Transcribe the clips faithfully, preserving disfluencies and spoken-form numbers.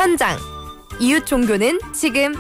현장. 이웃 종교는 지금.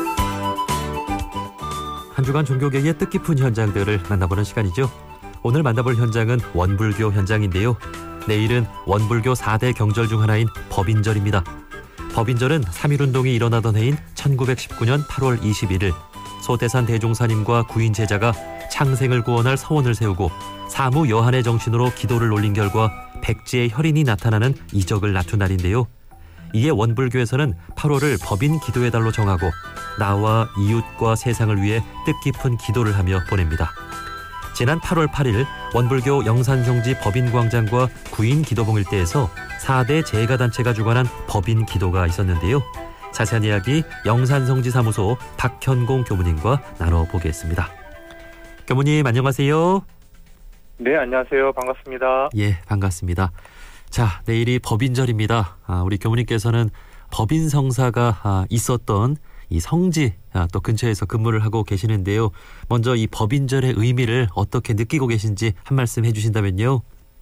한 주간 종교계의 뜻깊은 현장들을 만나보는 시간이죠. 오늘 만나볼 현장은 원불교 현장인데요. 내일은 원불교 사 대 경절 중 하나인 법인절입니다. 법인절은 삼일운동이 일어나던 해인 천구백십구 년 팔월 이십일일 소태산 대종사님과 구인 제자가 창생을 구원할 서원을 세우고 사무 여한의 정신으로 기도를 올린 결과 백지의 혈인이 나타나는 이적을 낳은 날인데요. 이에 원불교에서는 팔월을 법인 기도의 달로 정하고 나와 이웃과 세상을 위해 뜻깊은 기도를 하며 보냅니다. 지난 팔월 팔일 원불교 영산성지 법인광장과 구인 기도봉 일대에서 사 대 재가단체가 주관한 법인 기도가 있었는데요. 자세한 이야기 영산성지 사무소 박현공 교무님과 나눠보겠습니다. 교무님 안녕하세요. 네, 안녕하세요. 반갑습니다. 예, 반갑습니다. 자, 내일이 법인절입니다. 아, 우리 교무님께서는 법인 성사가 아, 있었던 이 성지 아, 또 근처에서 근무를 하고 계시는데요. 먼저 이 법인절의 의미를 어떻게 느끼고 계신지 한 말씀 해주신다면요.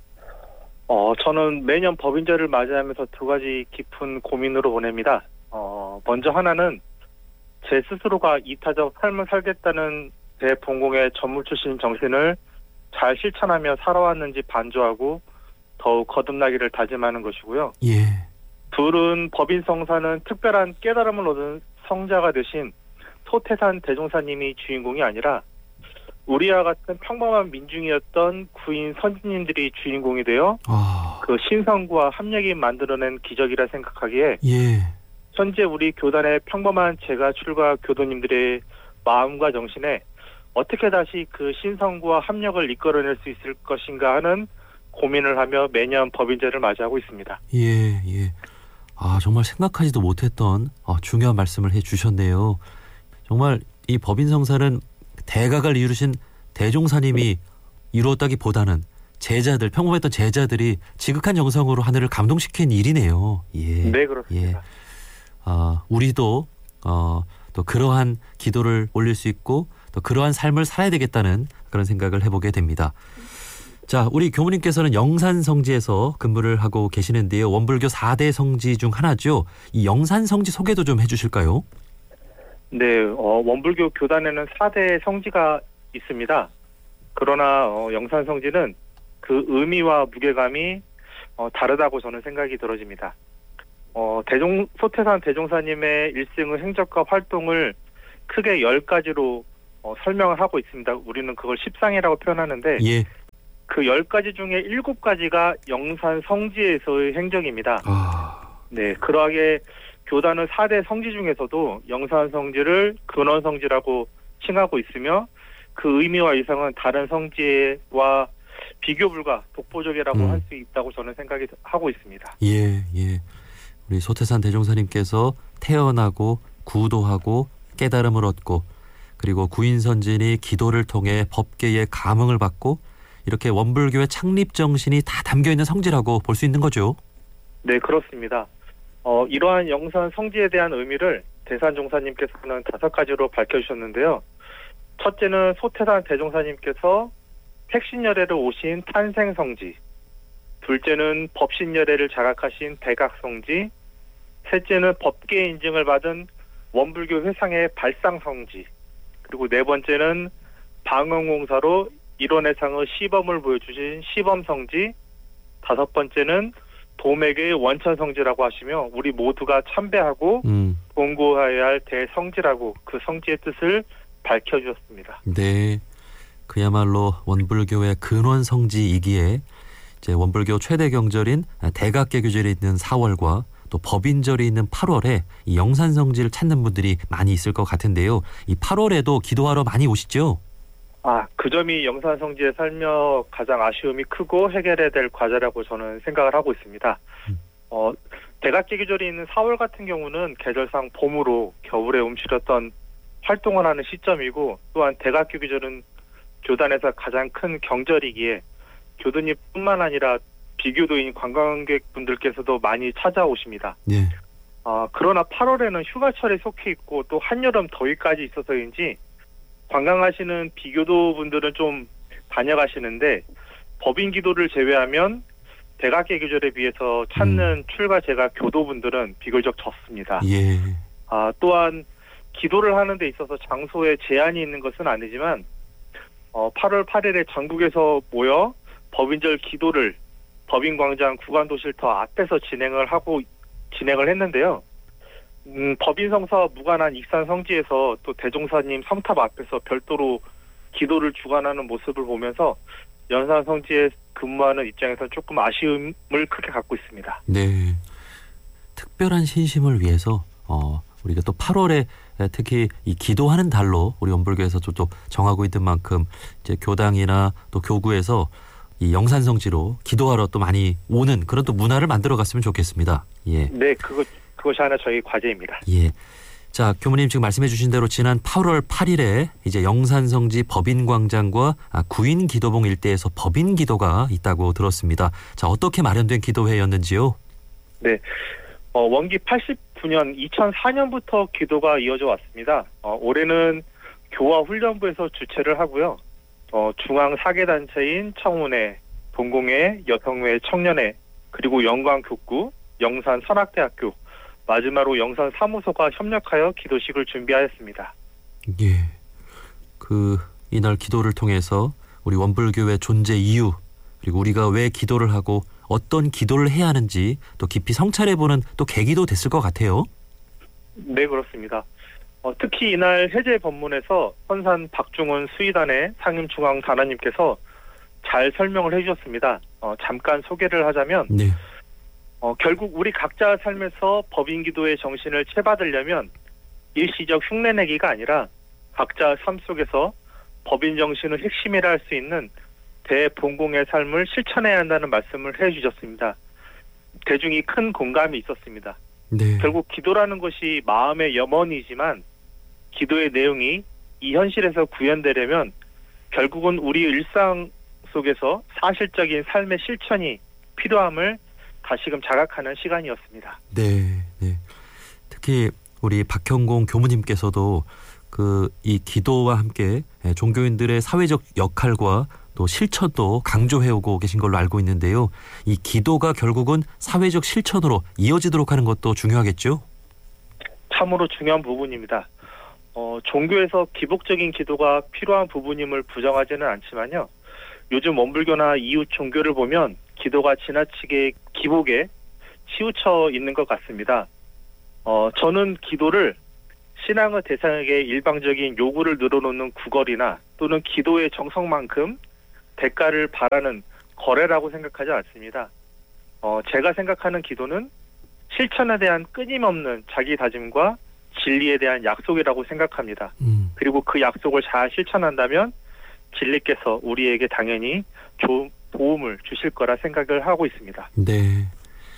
어, 저는 매년 법인절을 맞이하면서 두 가지 깊은 고민으로 보냅니다. 어, 먼저 하나는 제 스스로가 이타적 삶을 살겠다는 대본공의 전무 출신 정신을 잘 실천하며 살아왔는지 반조하고 더욱 거듭나기를 다짐하는 것이고요. 예. 둘은 법인 성사는 특별한 깨달음을 얻은 성자가 되신 소태산 대종사님이 주인공이 아니라 우리와 같은 평범한 민중이었던 구인 선지님들이 주인공이 되어 아... 그 신성과 합력이 만들어낸 기적이라 생각하기에 예. 현재 우리 교단의 평범한 제가 출가 교도님들의 마음과 정신에 어떻게 다시 그 신성과 합력을 이끌어낼 수 있을 것인가 하는 고민을 하며 매년 법인절을 맞이하고 있습니다. 예, 예. 아, 정말 생각하지도 못했던 어, 중요한 말씀을 해주셨네요. 정말 이 법인 성사는 대각을 이루신 대종사님이 이루었다기보다는 제자들, 평범했던 제자들이 지극한 정성으로 하늘을 감동시킨 일이네요. 예. 네, 그렇습니다. 예. 아, 우리도 어, 또 그러한 기도를 올릴 수 있고 또 그러한 삶을 살아야 되겠다는 그런 생각을 해보게 됩니다. 자, 우리 교무님께서는 영산성지에서 근무를 하고 계시는데요. 원불교 사 대 성지 중 하나죠. 이 영산성지 소개도 좀 해주실까요? 네, 어, 원불교 교단에는 사 대 성지가 있습니다. 그러나 어, 영산성지는 그 의미와 무게감이 어, 다르다고 저는 생각이 들어집니다. 어, 대종, 소태산 대종사님의 일생의 행적과 활동을 크게 열 가지로 어, 설명을 하고 있습니다. 우리는 그걸 십상이라고 표현하는데 예. 그 열 가지 중에 일곱 가지가 영산 성지에서의 행적입니다. 아... 네, 그러하게 교단은 사 대 성지 중에서도 영산 성지를 근원 성지라고 칭하고 있으며 그 의미와 이상은 다른 성지와 비교 불가 독보적이라고 음. 할 수 있다고 저는 생각이 하고 있습니다. 예, 예. 우리 소태산 대종사님께서 태어나고 구도하고 깨달음을 얻고 그리고 구인선진이 기도를 통해 법계의 감흥을 받고 이렇게 원불교의 창립 정신이 다 담겨있는 성지라고 볼 수 있는 거죠. 네, 그렇습니다. 어, 이러한 영산 성지에 대한 의미를 대산종사님께서는 다섯 가지로 밝혀주셨는데요. 첫째는 소태산 대종사님께서 택신열애를 오신 탄생성지, 둘째는 법신열애를 자각하신 대각성지, 셋째는 법계 인증을 받은 원불교 회상의 발상성지, 그리고 네 번째는 방언공사로 일원회상의 시범을 보여주신 시범성지, 다섯 번째는 도맥의 원천성지라고 하시며 우리 모두가 참배하고 음. 공고해야 할 대성지라고 그 성지의 뜻을 밝혀주셨습니다. 네, 그야말로 원불교의 근원성지이기에 이제 원불교 최대 경절인 대각개교절이 있는 사월과 또 법인절이 있는 팔월에 이 영산성지를 찾는 분들이 많이 있을 것 같은데요. 이 팔월에도 기도하러 많이 오시죠? 아, 그 점이 영산성지에 살며 가장 아쉬움이 크고 해결해야 될 과제라고 저는 생각을 하고 있습니다. 음. 어, 대각기 계절이 있는 사월 같은 경우는 계절상 봄으로 겨울에 움츠렸던 활동을 하는 시점이고 또한 대각기 계절은 교단에서 가장 큰 경절이기에 교도님뿐만 아니라 비교도인 관광객분들께서도 많이 찾아오십니다. 네. 어, 그러나 팔월에는 휴가철에 속해 있고 또 한여름 더위까지 있어서인지 관광하시는 비교도 분들은 좀 다녀가시는데 법인 기도를 제외하면 백악계 계절에 비해서 찾는 출가제가 교도분들은 비교적 적습니다. 예. 아, 또한 기도를 하는 데 있어서 장소에 제한이 있는 것은 아니지만 어, 팔월 팔일에 전국에서 모여 법인절 기도를 법인광장 구간도실터 앞에서 진행을 하고 진행을 했는데요. 음, 법인성사와 무관한 익산 성지에서 또 대종사님 성탑 앞에서 별도로 기도를 주관하는 모습을 보면서 연산 성지에 근무하는 입장에서 조금 아쉬움을 크게 갖고 있습니다. 네. 특별한 신심을 위해서 어, 우리가 또 팔월에 특히 이 기도하는 달로 우리 원불교에서 또, 또 정하고 있는 만큼 이제 교당이나 또 교구에서 이 영산성지로 기도하러 또 많이 오는 그런 또 문화를 만들어 갔으면 좋겠습니다. 예. 네, 그것 그것이 하나 저희 과제입니다. 예. 자, 교무님 지금 말씀해 주신 대로 지난 팔월 팔일에 이제 영산성지 법인광장과 아, 구인 기도봉 일대에서 법인 기도가 있다고 들었습니다. 자, 어떻게 마련된 기도회였는지요? 네. 어, 원기 팔십구 년 이천사 년부터 기도가 이어져 왔습니다. 어, 올해는 교화훈련부에서 주최를 하고요. 어, 중앙 사 개 단체인 청운회, 동공회, 여성회, 청년회, 그리고 영광교구, 영산 선악대학교, 마지막으로 영산 사무소가 협력하여 기도식을 준비하였습니다. 예. 그 이날 기도를 통해서 우리 원불교의 존재 이유, 그리고 우리가 왜 기도를 하고 어떤 기도를 해야 하는지 또 깊이 성찰해보는 또 계기도 됐을 것 같아요. 네, 그렇습니다. 어, 특히 이날 해제 법문에서 선산 박중훈 수의단의 상임중앙 단원님께서 잘 설명을 해주셨습니다. 어, 잠깐 소개를 하자면 네. 어, 결국 우리 각자 삶에서 법인기도의 정신을 채받으려면 일시적 흉내내기가 아니라 각자 삶 속에서 법인 정신을 핵심이라 할 수 있는 대본공의 삶을 실천해야 한다는 말씀을 해주셨습니다. 대중이 큰 공감이 있었습니다. 네. 결국 기도라는 것이 마음의 염원이지만 기도의 내용이 이 현실에서 구현되려면 결국은 우리 일상 속에서 사실적인 삶의 실천이 필요함을 다시금 자각하는 시간이었습니다. 네, 네. 특히 우리 박형공 교무님께서도 그 이 기도와 함께 종교인들의 사회적 역할과 또 실천도 강조해오고 계신 걸로 알고 있는데요. 이 기도가 결국은 사회적 실천으로 이어지도록 하는 것도 중요하겠죠? 참으로 중요한 부분입니다. 어, 종교에서 기복적인 기도가 필요한 부분임을 부정하지는 않지만요. 요즘 원불교나 이웃 종교를 보면 기도가 지나치게 기복에 치우쳐 있는 것 같습니다. 어, 저는 기도를 신앙의 대상에게 일방적인 요구를 늘어놓는 구걸이나 또는 기도의 정성만큼 대가를 바라는 거래라고 생각하지 않습니다. 어, 제가 생각하는 기도는 실천에 대한 끊임없는 자기 다짐과 진리에 대한 약속이라고 생각합니다. 음. 그리고 그 약속을 잘 실천한다면 진리께서 우리에게 당연히 좋은 도움을 주실 거라 생각을 하고 있습니다. 네.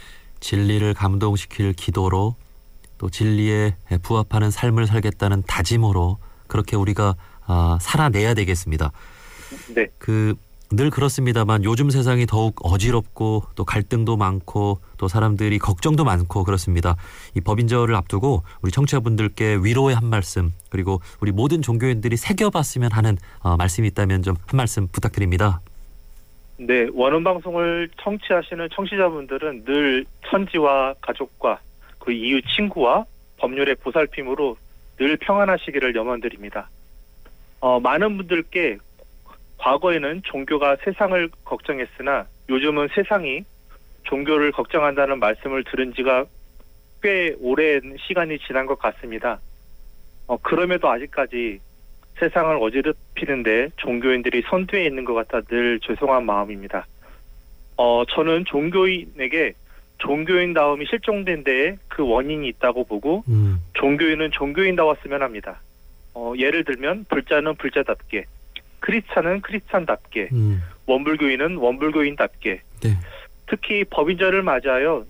진리를 감동시킬 기도로 또 진리에 부합하는 삶을 살겠다는 다짐으로 그렇게 우리가 아, 살아내야 되겠습니다. 네. 그 늘 그렇습니다만 요즘 세상이 더욱 어지럽고 또 갈등도 많고 또 사람들이 걱정도 많고 그렇습니다. 이 법인절을 앞두고 우리 청취자분들께 위로의 한 말씀 그리고 우리 모든 종교인들이 새겨봤으면 하는 어, 말씀이 있다면 좀 한 말씀 부탁드립니다. 네, 원음방송을 청취하시는 청취자분들은 늘 천지와 가족과 그 이웃 친구와 법률의 보살핌으로 늘 평안하시기를 염원드립니다. 어, 많은 분들께 과거에는 종교가 세상을 걱정했으나 요즘은 세상이 종교를 걱정한다는 말씀을 들은 지가 꽤 오랜 시간이 지난 것 같습니다. 어, 그럼에도 아직까지 세상을 어지럽히는데 종교인들이 선두에 있는 것 같아 늘 죄송한 마음입니다. 어, 저는 종교인에게 종교인다움이 실종된 데에 그 원인이 있다고 보고 음. 종교인은 종교인다웠으면 합니다. 어, 예를 들면 불자는 불자답게, 크리스찬은 크리스찬답게, 음. 원불교인은 원불교인답게. 네. 특히 법인절을 맞이하여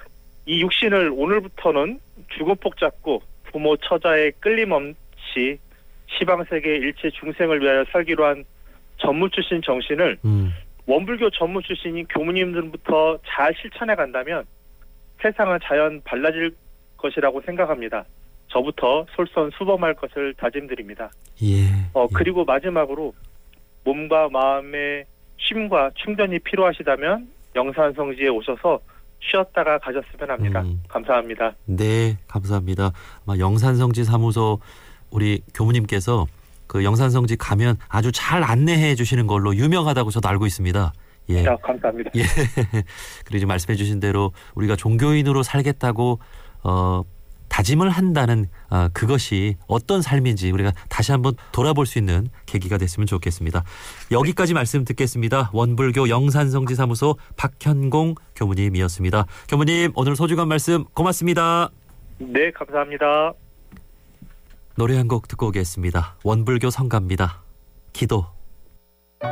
이 육신을 오늘부터는 주고폭 잡고 부모 처자의 끌림 없이 시방세계 일체 중생을 위하여 살기로 한 전무 출신 정신을 음. 원불교 전무 출신인 교무님들부터 잘 실천해 간다면 세상은 자연 달라질 것이라고 생각합니다. 저부터 솔선수범할 것을 다짐드립니다. 예. 어, 예. 그리고 마지막으로 몸과 마음의 쉼과 충전이 필요하시다면 영산성지에 오셔서 쉬었다가 가셨으면 합니다. 음. 감사합니다. 네, 감사합니다. 아마 영산성지 사무소 우리 교무님께서 그 영산성지 가면 아주 잘 안내해 주시는 걸로 유명하다고 저도 알고 있습니다. 예. 자, 감사합니다. 예. 그리고 이제 말씀해 주신 대로 우리가 종교인으로 살겠다고 어 다짐을 한다는 어, 그것이 어떤 삶인지 우리가 다시 한번 돌아볼 수 있는 계기가 됐으면 좋겠습니다. 여기까지 말씀 듣겠습니다. 원불교 영산성지 사무소 박현공 교무님이었습니다. 교무님 오늘 소중한 말씀 고맙습니다. 네, 감사합니다. 노래 한 곡 듣고 오겠습니다. 원불교 성가입니다. 기도.